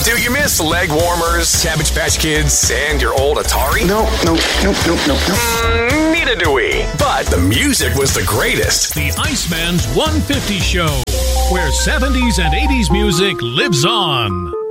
Do you miss leg warmers, Cabbage Patch Kids, and your old Atari? Nope. Neither do we. But the music was the greatest. The Iceman's 150 Show, where 70s and 80s music lives on.